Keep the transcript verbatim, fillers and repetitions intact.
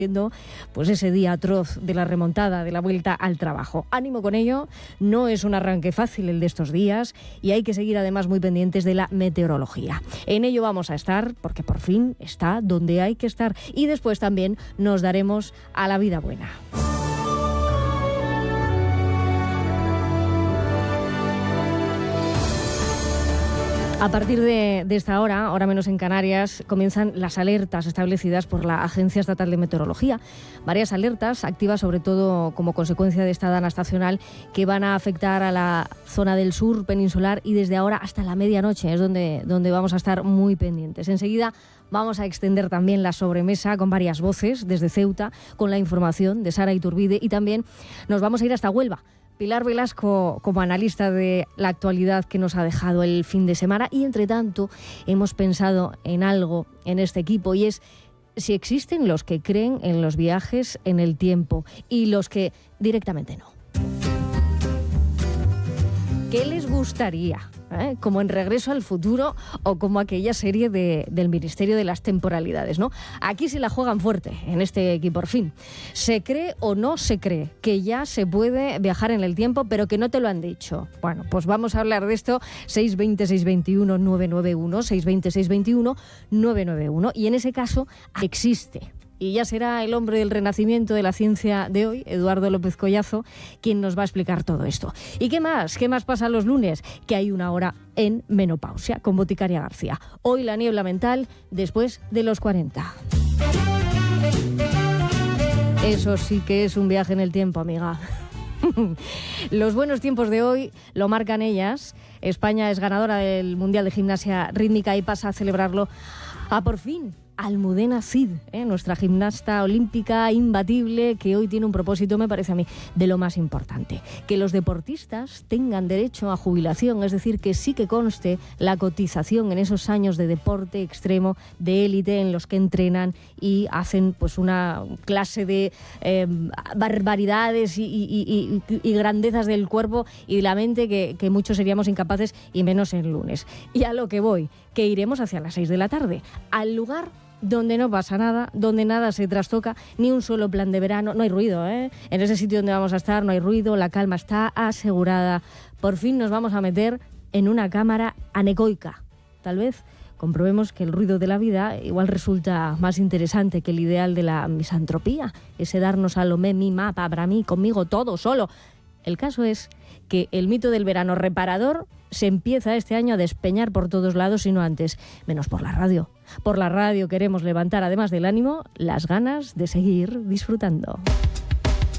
pues ese día atroz de la remontada, de la vuelta al trabajo. Ánimo con ello, no es un arranque fácil el de estos días y hay que seguir además muy pendientes de la meteorología. En ello vamos a estar porque por fin está donde hay que estar y después también nos daremos a la vida buena. A partir de, de esta hora, hora menos en Canarias, comienzan las alertas establecidas por la Agencia Estatal de Meteorología. Varias alertas activas sobre todo como consecuencia de esta dana estacional que van a afectar a la zona del sur peninsular y desde ahora hasta la medianoche es donde, donde vamos a estar muy pendientes. Enseguida vamos a extender también la sobremesa con varias voces desde Ceuta con la información de Sara Iturbide y también nos vamos a ir hasta Huelva. Pilar Velasco como analista de la actualidad que nos ha dejado el fin de semana y entre tanto hemos pensado en algo en este equipo y es si existen los que creen en los viajes en el tiempo y los que directamente no. ¿Qué les gustaría? ¿Eh? Como en Regreso al Futuro o como aquella serie de, del Ministerio de las Temporalidades, ¿no? Aquí se la juegan fuerte en este equipo, por fin. ¿Se cree o no se cree que ya se puede viajar en el tiempo, pero que no te lo han dicho? Bueno, pues vamos a hablar de esto. seis dos cero, seis dos uno, nueve nueve uno, seis dos cero, seis dos uno, nueve nueve uno. Y en ese caso existe. Y ya será el hombre del renacimiento de la ciencia de hoy, Eduardo López Collazo, quien nos va a explicar todo esto. ¿Y qué más? ¿Qué más pasa los lunes? Que hay una hora en menopausia con Boticaria García. Hoy la niebla mental después de los cuarenta. Eso sí que es un viaje en el tiempo, amiga. Los buenos tiempos de hoy lo marcan ellas. España es ganadora del Mundial de Gimnasia Rítmica y pasa a celebrarlo a por fin Almudena Cid, ¿eh? nuestra gimnasta olímpica imbatible que hoy tiene un propósito, me parece a mí, de lo más importante. Que los deportistas tengan derecho a jubilación, es decir, que sí que conste la cotización en esos años de deporte extremo, de élite, en los que entrenan y hacen pues una clase de eh, barbaridades y, y, y, y grandezas del cuerpo y de la mente que, que muchos seríamos incapaces y menos el lunes. Y a lo que voy, que iremos hacia las seis de la tarde, al lugar donde no pasa nada, donde nada se trastoca, ni un solo plan de verano, no hay ruido, ¿eh? En ese sitio donde vamos a estar no hay ruido, la calma está asegurada. Por fin nos vamos a meter en una cámara anecoica. Tal vez comprobemos que el ruido de la vida igual resulta más interesante que el ideal de la misantropía, ese darnos a lo me, mi, ma, para mí, conmigo, todo, solo. El caso es que el mito del verano reparador se empieza este año a despeñar por todos lados y no antes, menos por la radio. Por la radio queremos levantar, además del ánimo, las ganas de seguir disfrutando.